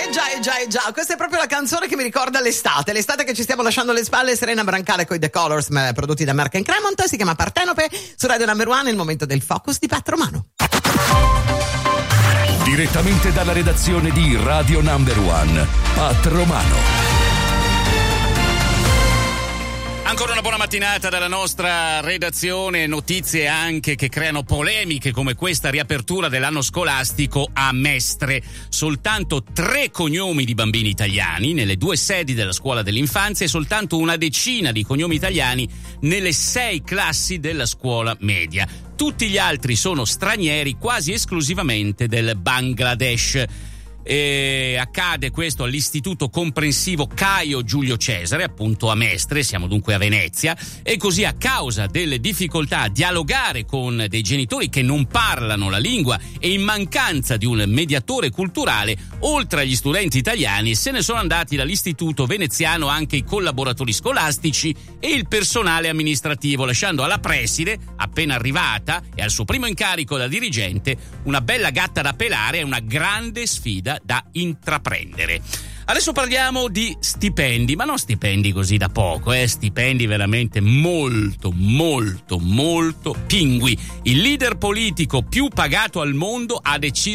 Già, questa è proprio la canzone che mi ricorda l'estate che ci stiamo lasciando alle spalle. Serena Brancale con i The Colors, prodotti da Merck & Cremont, si chiama Partenope, su Radio Number One, il momento del focus di Pat Romano. Direttamente dalla redazione di Radio Number One, Pat Romano. Ancora una buona mattinata dalla nostra redazione, notizie anche che creano polemiche come questa riapertura dell'anno scolastico a Mestre. Soltanto 3 cognomi di bambini italiani nelle 2 sedi della scuola dell'infanzia e soltanto una decina di cognomi italiani nelle 6 classi della scuola media. Tutti gli altri sono stranieri, quasi esclusivamente del Bangladesh. E accade questo all'istituto comprensivo Caio Giulio Cesare, appunto a Mestre, siamo dunque a Venezia, e così a causa delle difficoltà a dialogare con dei genitori che non parlano la lingua e in mancanza di un mediatore culturale, oltre agli studenti italiani se ne sono andati dall'istituto veneziano anche i collaboratori scolastici e il personale amministrativo, lasciando alla preside, appena arrivata e al suo primo incarico da dirigente, una bella gatta da pelare e una grande sfida da intraprendere. Adesso parliamo di stipendi, ma non stipendi così da poco, stipendi veramente molto pingui. Il leader politico più pagato al mondo ha deciso